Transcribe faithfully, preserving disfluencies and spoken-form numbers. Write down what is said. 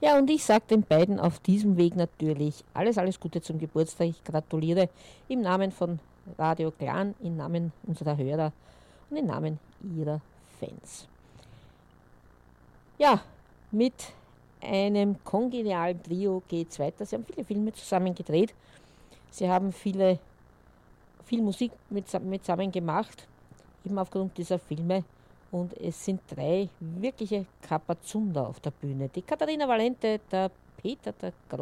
Ja, und ich sage den beiden auf diesem Weg natürlich alles, alles Gute zum Geburtstag. Ich gratuliere im Namen von Radio Clan, im Namen unserer Hörer und im Namen ihrer Fans. Ja, mit einem kongenialen Trio geht es weiter. Sie haben viele Filme zusammen gedreht. Sie haben viele, viel Musik mit, mit zusammen gemacht, eben aufgrund dieser Filme. Und es sind drei wirkliche Kapazunder auf der Bühne. Die Katharina Valente, der Peter, der